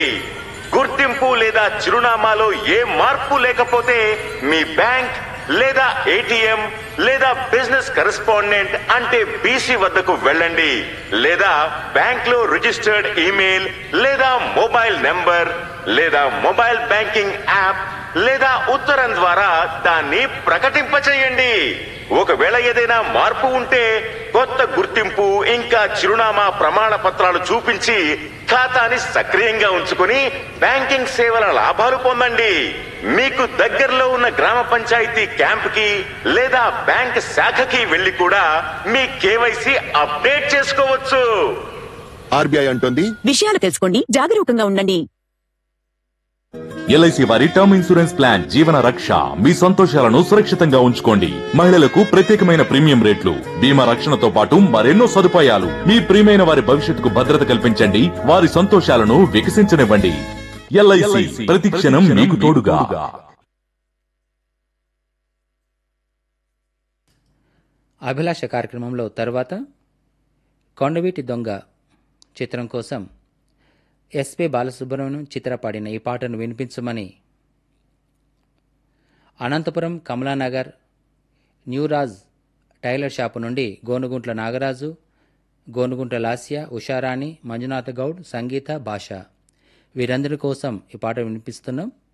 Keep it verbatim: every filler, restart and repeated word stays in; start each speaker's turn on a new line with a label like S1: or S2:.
S1: గుర్తింపు లేదా చిరునామాలో ఏ మార్పు లేకపోతే మీ బ్యాంక్ లేదా ఏటీఎం లేదా బిజినెస్ కరెస్పాండెంట్ అంటే బీసీ వద్దకు వెళ్ళండి, లేదా బ్యాంక్ లో రిజిస్టర్డ్ ఈమెయిల్ లేదా మొబైల్ నెంబర్ లేదా మొబైల్ బ్యాంకింగ్ యాప్ లేదా ఉత్తరం ద్వారా దాన్ని ప్రకటింపచేయండి. ఒకవేళ ఏదైనా మార్పు ఉంటే కొత్త గుర్తింపు ఇంకా చిరునామా ప్రమాణ పత్రాలు చూపించి ఖాతాని సక్రియంగా ఉంచుకుని బ్యాంకింగ్ సేవల లాభాలు పొందండి. మీకు దగ్గరలో ఉన్న గ్రామ పంచాయతీ క్యాంప్ కి లేదా బ్యాంక్ శాఖకి వెళ్లి కూడా మీ కేవైసీ అప్డేట్ చేసుకోవచ్చు.
S2: ఆర్బీఐ అంటోంది,
S3: విషయాలు తెలుసుకోండి, జాగరూకంగా ఉండండి.
S4: ఎల్ఐసి వారి టర్మ్ ఇన్సూరెన్స్ ప్లాన్ జీవన రక్ష. మీ సంతోషాలను సురక్షితంగా ఉంచుకోండి. మహిళలకు ప్రత్యేకమైన ప్రీమియం రేట్లు, బీమా రక్షణతో పాటు మరెన్నో సదుపాయాలు. మీ ప్రియమైన వారి భవిష్యత్తుకు భద్రత కల్పించండి, వారి సంతోషాలను వికసించనివ్వండి. ఎల్ఐసి ప్రతి క్షణం మీకు తోడుగా.
S5: అభిలాష కార్యక్రమంలో తర్వాత కొండవీటి దొంగ చిత్రం కోసం ఎస్పి బాలసుబ్రహ్మణ్యం చిత్ర పాడిన ఈ పాటను వినిపించమని అనంతపురం కమలానగర్ న్యూరాజ్ టైలర్ షాపు నుండి గోనుగుంట్ల నాగరాజు, గోనుగుంట్ల లాస్య, ఉషారాణి, మంజునాథ గౌడ్, సంగీత, భాష వీరందరి కోసం ఈ పాట వినిపిస్తున్నాం.